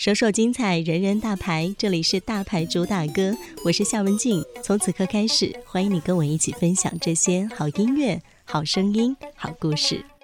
首首精彩，人人大牌，这里是大牌主打歌，我是夏文静。从此刻开始，欢迎你跟我一起分享这些好音乐、好声音、好故事。